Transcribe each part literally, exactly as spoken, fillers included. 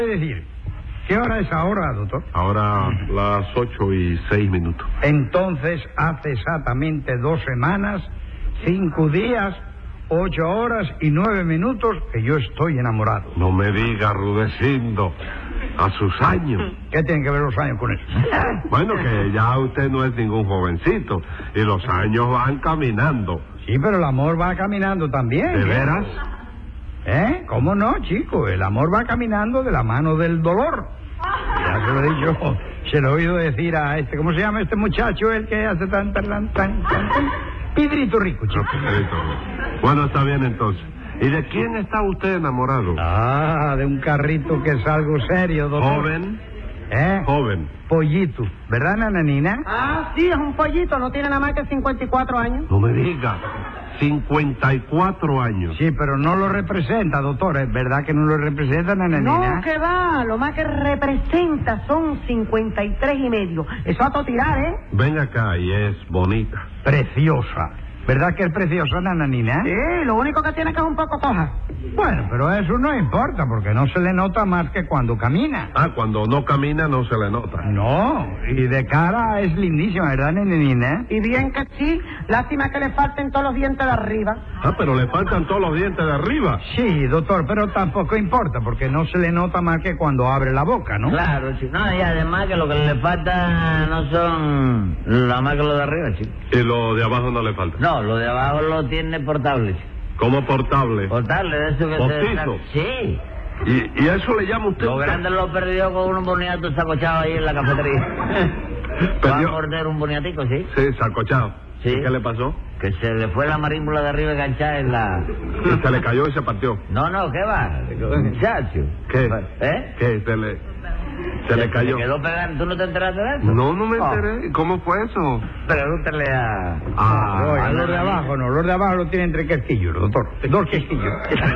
Es decir, ¿qué hora es ahora, doctor? Ahora las ocho y seis minutos. Entonces, hace exactamente dos semanas, cinco días, ocho horas y nueve minutos que yo estoy enamorado. No me diga, Rudecindo, a sus años. ¿Qué tienen que ver los años con eso? Bueno, que ya usted no es ningún jovencito y los años van caminando. Sí, pero el amor va caminando también. ¿De veras? ¿Eh? ¿Cómo no, chico? El amor va caminando de la mano del dolor. Ya se lo he dicho, se lo he oído decir a este, ¿cómo se llama este muchacho? El que hace tan, tan, tan, tan, tan, tan? Pedrito Rico, chico. No, Pedrito. Bueno, está bien entonces. ¿Y de quién está usted enamorado? Ah, de un carrito que es algo serio, doctor. ¿Joven? ¿Eh? Joven. Pollito, ¿verdad, nananina? Ah, sí, es un pollito, no tiene nada más que cincuenta y cuatro años. No me diga. cincuenta y cuatro años. Sí, pero no lo representa, doctor. ¿Es verdad que no lo representa, nananina? No, que va, lo más que representa son cincuenta y tres y medio. Eso a todo tirar, ¿eh? Venga acá, y es bonita. Preciosa. ¿Verdad que es preciosa, nananina? Sí, lo único que tiene que es un poco coja. Bueno, pero eso no importa, porque no se le nota más que cuando camina. Ah, cuando no camina no se le nota. No, y de cara es lindísima, ¿verdad, nananina? Y bien que sí, lástima que le falten todos los dientes de arriba. Ah, pero le faltan todos los dientes de arriba. Sí, doctor, pero tampoco importa, porque no se le nota más que cuando abre la boca, ¿no? Claro, sí. No, y además que lo que le falta no son nada más que lo de arriba, chico. Y lo de abajo no le falta. No, lo de abajo lo tiene portable, chico. ¿Cómo portable? Portable, de eso que ¿Postizo? se... Sí. ¿Y, ¿Y a eso le llama usted? Lo grande lo perdió con un boniato sacochado ahí en la cafetería. Va a morder un boniatico, ¿sí? Sí, sacochado. Sí. ¿Y qué le pasó? Que se le fue la marímbula de arriba enganchada en la... Y se le cayó y se partió. No, no, ¿qué va? Muchacho. ¿Qué? ¿Eh? ¿Qué? Se le... Se le cayó. Se quedó pegando. ¿Tú no te enteraste de eso? No, no me Oh. enteré. ¿Y cómo fue eso? Pregúntale a... Ah, Oye, a los de la- abajo no, los de abajo lo tienen entre quesquillos, doctor. Dos quesquillos.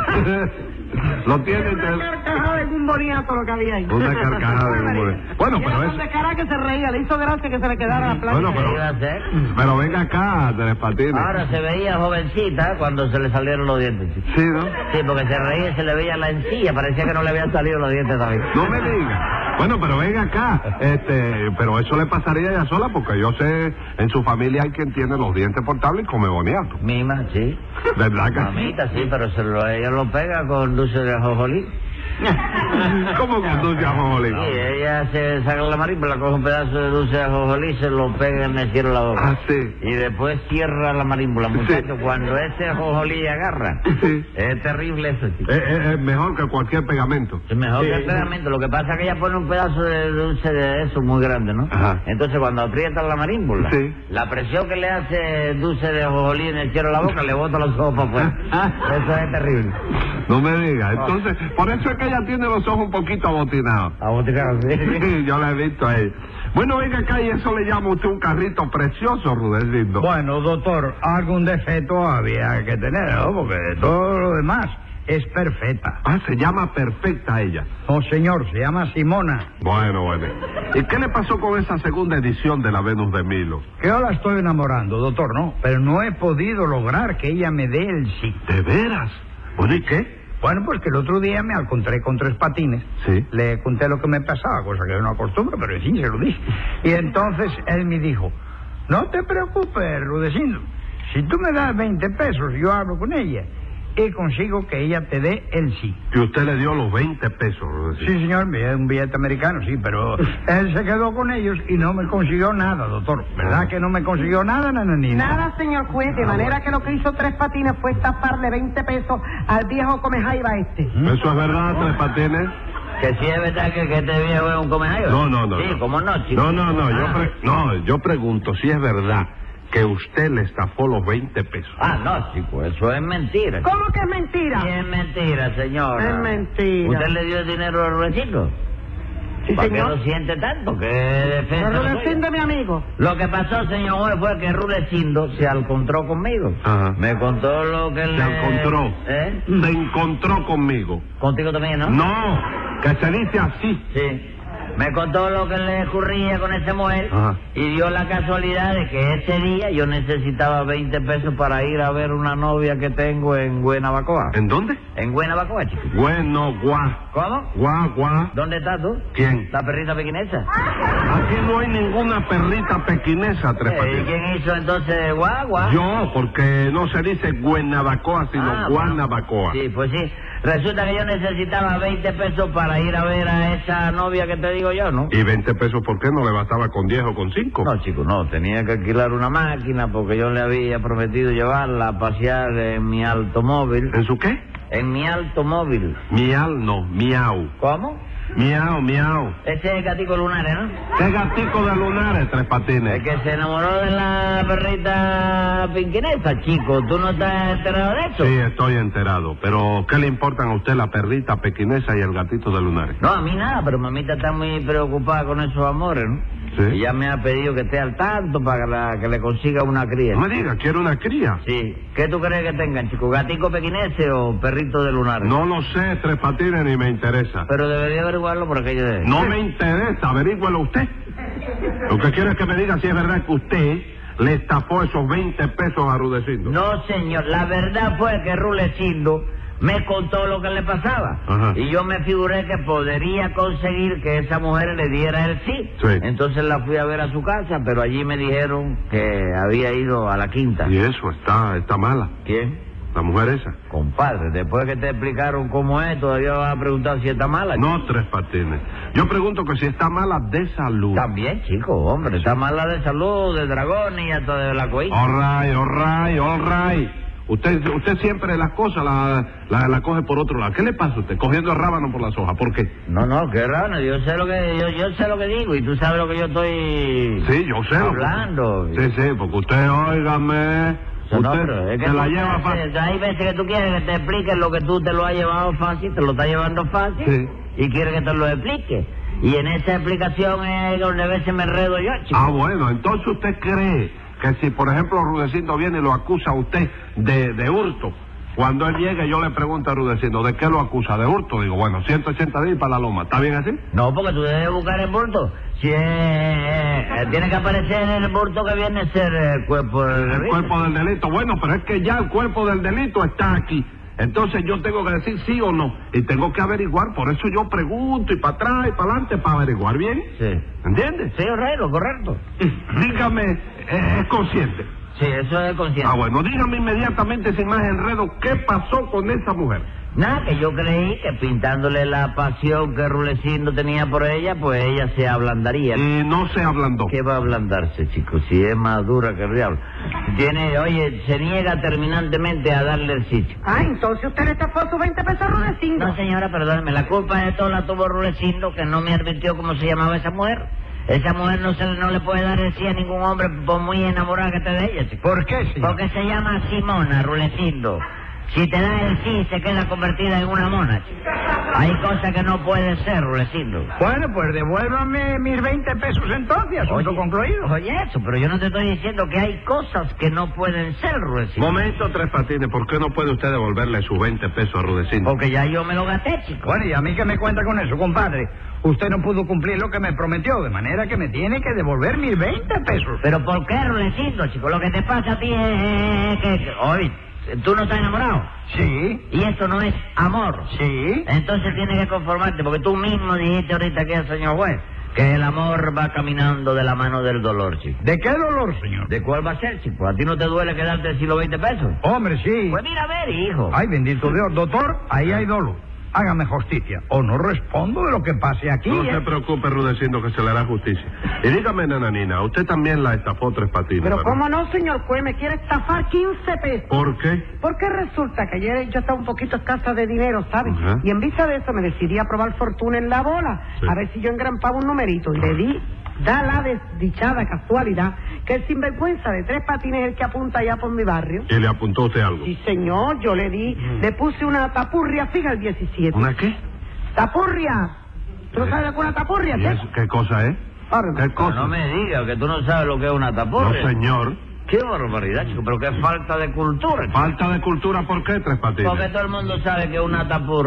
Lo tiene Una entre... carcajada de un boniato lo que había ahí. Una carcajada de un boniato. Bueno, Y pero era es- tan de cara que se reía, le hizo gracia que se le quedara la playa. Bueno, ¿Qué pero- iba a hacer? Pero venga acá, Tres Patines. Ahora se veía jovencita cuando se le salieron los dientes, chico. Sí, ¿no? Sí, porque se reía y se le veía la encilla, parecía que no le habían salido los dientes todavía. No me diga. Bueno, pero venga acá. Este, pero eso le pasaría a ella sola porque yo sé, en su familia hay quien tiene los dientes portables y come boniato. Mima, sí. ¿Verdad que sí? Mamita, sí, pero se lo, ella lo pega con dulce de ajonjolí. ¿Cómo conduce a Jojolín? Sí, ella se saca la marímbula, coge un pedazo de dulce de ajonjolí, se lo pega en el cielo de la boca. Ah, sí. Y después cierra la marímbula, muchacho. Cuando ese ajonjolí agarra, Sí. es terrible eso, chico. Es, es- es mejor que cualquier pegamento. Es mejor Sí. que el pegamento. Lo que pasa es que ella pone un pedazo de dulce de eso muy grande, ¿no? Ajá. Entonces cuando aprieta la marímbula, Sí. la presión que le hace el dulce de ajonjolí en el cielo de la boca le bota los ojos para afuera. Eso es terrible. No me diga. Entonces, por eso es que ella tiene los ojos un poquito abotinados. Abotinado, sí. Sí, yo la he visto a ella. Bueno, venga acá y eso le llama usted un carrito precioso, Rudecindo. Bueno, doctor, algún defecto había que tener, ¿no? Porque todo lo demás es perfecta. Ah, se llama perfecta ella. No, señor, se llama Simona. Bueno, bueno. ¿Y qué le pasó con esa segunda edición de la Venus de Milo? Que yo la estoy enamorando, doctor, ¿no? Pero no he podido lograr que ella me dé el sí. ¿De veras? Bueno, ¿y qué? Bueno, pues que el otro día me encontré con Tres Patines. Sí. Le conté lo que me pasaba, cosa que yo no acostumbro, pero en fin, se lo dije. Y entonces él me dijo, no te preocupes, Rudecindo. Si tú me das veinte pesos, yo hablo con ella y consigo que ella te dé el sí. Y usted le dio los veinte pesos, Rudecindo. Sí, señor, un billete americano, sí, pero él se quedó con ellos y no me consiguió nada, doctor. ¿Verdad que no me consiguió nada, nananina? Nada, señor juez, de Ah, manera bueno. que lo que hizo Tres Patines fue estafarle veinte pesos al viejo comejaiba este. ¿Eso es verdad, Tres Patines? Que si es verdad que, que este viejo es un comejayo. No, no, no. Sí, no. ¿cómo no, chico? No, no, no. Yo, Ah. pre- no, yo pregunto si es verdad que usted le estafó los veinte pesos. Ah, no, chico, eso es mentira. ¿Cómo que es mentira? Sí, es mentira, señora. Es mentira. ¿Usted le dio el dinero a Rudecindo? Sí, ¿Para qué señor. lo siente tanto? ¿Qué defensa Pero la Rudecindo, suya? mi amigo. Lo que pasó, señor juez, fue que Rudecindo se encontró conmigo. Ajá. Me contó lo que Se le... encontró. ¿Eh? Se encontró conmigo. Contigo también, ¿no? No, que se dice así. Sí. Me contó lo que le ocurría con esa mujer. Ajá. Y dio la casualidad de que ese día yo necesitaba veinte pesos para ir a ver una novia que tengo en Guenabacoa. ¿En dónde? En Guenabacoa, chico. Bueno, guá. ¿Cómo? Guá, guá. ¿Dónde estás tú? ¿Quién? La perrita pequinesa. Aquí no hay ninguna perrita pequinesa, Tres Eh, ¿Y Patines. quién hizo entonces guagua? Yo, porque no se dice Guenabacoa, sino Ah, Guanabacoa. Sí, pues sí. Resulta que yo necesitaba veinte pesos para ir a ver a esa novia que te digo yo, ¿no? ¿Y veinte pesos por qué? ¿No le bastaba con diez o con cinco? No, chico, no. Tenía que alquilar una máquina porque yo le había prometido llevarla a pasear en mi automóvil. ¿En su qué? En mi automóvil. Miau, no, miau. ¿Cómo? Miau, miau. Ese es el gatico lunares, ¿no? ¿Qué gatico de lunares, Tres Patines? El que se enamoró de la perrita pinquinesa, chico. ¿Tú no estás enterado de eso? Sí, estoy enterado. Pero, ¿qué le importan a usted la perrita pequinesa y el gatito de lunares? No, a mí nada, pero mamita está muy preocupada con esos amores, ¿no? Sí. Y ya me ha pedido que esté al tanto para que, la- que le consiga una cría. No me diga, ¿quiere una cría? Sí. ¿Qué tú crees que tengan, chico? ¿Gatico pequinese o perrito de lunares? No lo sé, Tres Patines, ni me interesa. Pero debería averiguarlo por aquello de... No me interesa, averígüelo usted. Lo que quiero es que me diga si es verdad que usted le estafó esos veinte pesos a Rudecindo. No, señor. La verdad fue que Rulecindo me contó lo que le pasaba. Ajá. Y yo me figuré que podría conseguir que esa mujer le diera el sí. Sí. Entonces la fui a ver a su casa, pero allí me dijeron que había ido a la quinta. Y eso, está, está mala. ¿Quién? La mujer esa. Compadre, después que te explicaron cómo es, todavía vas a preguntar si está mala. No, Tres Patines. Yo pregunto que si está mala de salud. También, chico, hombre, está mala de salud, de dragón y hasta de la coína. All right, all right, all right. Usted, usted siempre las cosas la, la, la coge por otro lado. ¿Qué le pasa a usted? Cogiendo el rábano por las hojas. ¿Por qué? No, no, qué raro, yo sé lo que yo, yo sé lo que digo y tú sabes lo que yo estoy Sí, yo sé. lo que- hablando. Sí, sí, porque usted, óigame, No, usted pero es que se la tú lleva haces- fácil. hay veces que tú quieres que te expliquen lo que tú te lo has llevado fácil, te lo estás llevando fácil Sí. y quieres que te lo explique. Y en esa explicación es donde a veces me enredo yo, chico. Ah, bueno, entonces usted cree que si, por ejemplo, Rudecindo viene y lo acusa a usted de, de hurto, cuando él llegue yo le pregunto a Rudecindo, ¿de qué lo acusa? ¿De hurto? Digo, bueno, ciento ochenta días para la loma. ¿Está bien así? No, porque tú debes buscar el bulto. Si es, eh, tiene que aparecer en el bulto que viene a ser el cuerpo del El delito. cuerpo del delito. Bueno, pero es que ya el cuerpo del delito está aquí. Entonces yo tengo que decir sí o no. Y tengo que averiguar. Por eso yo pregunto y para atrás y para adelante para averiguar bien. Sí. ¿Entiendes? Sí, correcto, correcto. Dígame, eh, ¿es consciente? Sí, eso es consciente. Ah, bueno, dígame inmediatamente sin más enredo, ¿qué pasó con esa mujer? Nada, que yo creí que pintándole la pasión que Rulecindo tenía por ella, pues ella se ablandaría. Y no se ablandó. ¿Qué va a ablandarse, chico? Si es más dura que el diablo. Tiene, oye, se niega terminantemente a darle el sitio. Ah, entonces usted le estafó sus veinte pesos a Rudecindo. No, señora, perdóneme, la culpa de todo la tuvo Rulecindo, que no me advirtió cómo se llamaba esa mujer. Esa mujer no se no le puede dar el sí a ningún hombre por muy enamorada que esté de ella, chico. ¿Por qué, señor? Porque se llama Simona, Rulecindo. Si te da el sí, se queda convertida en una mona, chico. Hay cosas que no pueden ser, Rulecindo. Bueno, pues devuélvame mis veinte pesos entonces, asunto concluido. Oye, eso, pero yo no te estoy diciendo que hay cosas que no pueden ser, Rudecindo. Momento, Tres Patines, ¿por qué no puede usted devolverle sus veinte pesos a Rudecindo? Porque ya yo me lo gasté, chico. Bueno, ¿y a mí qué me cuenta con eso, compadre? Usted no pudo cumplir lo que me prometió, de manera que me tiene que devolver mis veinte pesos. Pero ¿por qué, Rudecindo, chico? Lo que te pasa a ti es que... que- Oye, ¿tú no estás enamorado? Sí, Y esto no es amor. sí. Entonces tienes que conformarte, porque tú mismo dijiste ahorita que el señor juez, que el amor va caminando de la mano del dolor, chico. ¿De qué dolor, señor? ¿De cuál va a ser, chico? ¿A ti no te duele quedarte sin los veinte pesos? Hombre, sí. Pues mira, a ver, hijo. Ay, bendito Dios. Doctor, ahí hay dolor. Hágame justicia. O no respondo de lo que pase aquí. No ¿eh? se preocupe, Rudecindo, que se le hará justicia. Y dígame, nananina, usted también la estafó Tres Patines, Pero ¿verdad? cómo no, señor juez, me quiere estafar quince pesos. ¿Por qué? Porque resulta que ayer yo estaba un poquito escasa de dinero, ¿sabes? Ajá. Y en vista de eso me decidí a probar fortuna en la bola, Sí. a ver si yo engrampaba un numerito. Y le di, da la desdichada casualidad, que el sinvergüenza de Tres Patines es el que apunta allá por mi barrio. ¿Y le apuntó usted algo? Sí, señor, yo le di, le puse una tapurria fija al diecisiete. ¿Una qué? ¡Tapurria! ¿Tú no sabes lo que es una tapurria, ¿Y che? eso qué cosa es? Ahora, ¿Qué Pero cosa? no me digas que tú no sabes lo que es una No, tapurria. señor. Qué barbaridad, chico, pero qué falta de cultura, chico. Falta de cultura, ¿por qué, Tres Patines? Porque todo el mundo sabe que una tapurria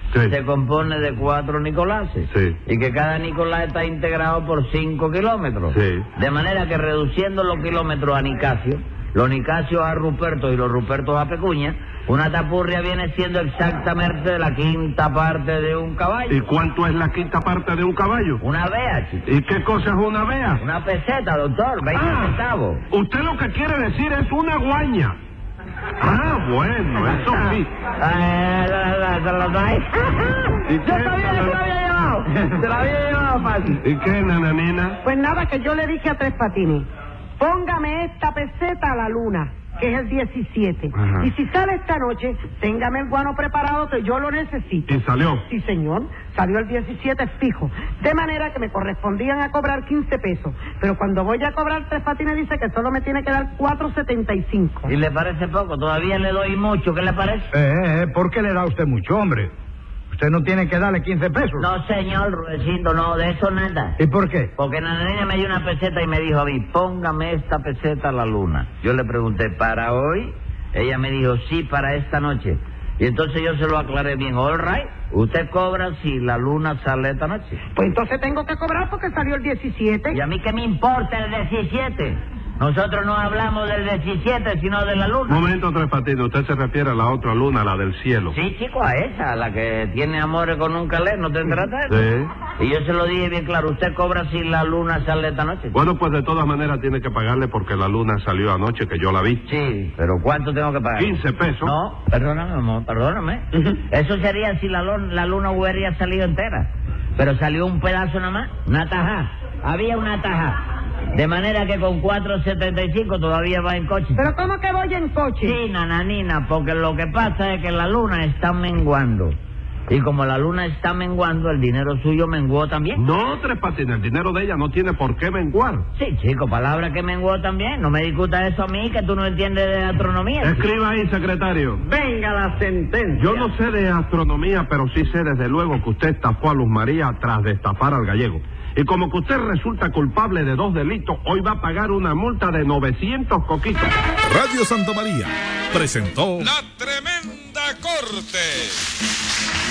Sí. se compone de cuatro Nicolases. Sí. Y que cada Nicolás está integrado por cinco kilómetros. Sí. De manera que reduciendo los kilómetros a Nicasio, los Nicasios a Ruperto y los Rupertos a Pecuña, una tapurria viene siendo exactamente la quinta parte de un caballo. ¿Y cuánto es la quinta parte de un caballo? Una vea, chico. ¿Y qué cosa es una vea? Una peseta, doctor, veinte Ah, centavos. usted lo que quiere decir es una guaña. Ah, bueno, eso sí. Ah, la, la, la, la, la. ¿Y Yo qué? sabía que se la había llevado. Se la había llevado fácil. ¿Y qué, nananina? Pues nada, que yo le dije a Tres Patines, póngame esta peseta a la luna, que es el diecisiete. Ajá. Y si sale esta noche, téngame el guano preparado, que yo lo necesito. ¿Y salió? Sí, señor. Salió el diecisiete fijo. De manera que me correspondían a cobrar quince pesos. Pero cuando voy a cobrar, Tres Patines dice que solo me tiene que dar cuatro setenta y cinco. ¿Y le parece poco? Todavía le doy mucho, ¿qué le parece? Eh, eh, ¿por qué le da usted mucho, hombre? Usted no tiene que darle quince pesos. No, señor, Rudecindo, no, de eso nada. ¿Y por qué? Porque Nananina me dio una peseta y me dijo a mí, póngame esta peseta a la luna. Yo le pregunté, ¿para hoy? Ella me dijo, sí, para esta noche. Y entonces yo se lo aclaré bien, all right, usted cobra si la luna sale esta noche. Pues entonces tengo que cobrar porque salió el diecisiete. ¿Y a mí qué me importa el diecisiete? Nosotros no hablamos del diecisiete, sino de la luna. Momento, Tres Patines, usted se refiere a la otra luna, la del cielo. Sí, chico, a esa, a la que tiene amores con un calé, ¿no tendrá de eso? Sí. Y yo se lo dije bien claro, usted cobra si la luna sale esta noche. Bueno, pues de todas maneras tiene que pagarle porque la luna salió anoche, que yo la vi. Sí, pero ¿cuánto tengo que pagar? quince pesos. No, perdóname, amor, perdóname. Eso sería si la, lun- la luna hubiera salido entera. Pero salió un pedazo nada más, una tajá. Había una tajá. De manera que con cuatro setenta y cinco todavía va en coche. ¿Pero cómo que voy en coche? Sí, nananina, porque lo que pasa es que la luna está menguando. Y como la luna está menguando, el dinero suyo menguó también. No, Tres Patines, el dinero de ella no tiene por qué menguar. Sí, chico, palabra que menguó también. No me discuta eso a mí, que tú no entiendes de astronomía. Escriba ahí, secretario. Venga la sentencia. Yo no sé de astronomía, pero sí sé desde luego que usted estafó a Luz María tras de estafar al gallego. Y como que usted resulta culpable de dos delitos, hoy va a pagar una multa de novecientos coquitos. Radio Santa María presentó La Tremenda Corte.